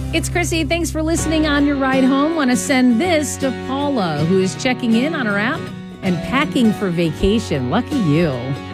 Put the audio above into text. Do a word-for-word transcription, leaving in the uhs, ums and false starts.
It's Chrissy. Thanks for listening on your ride home. Want to send this to Paula, who is checking in on her app and packing for vacation. Lucky you.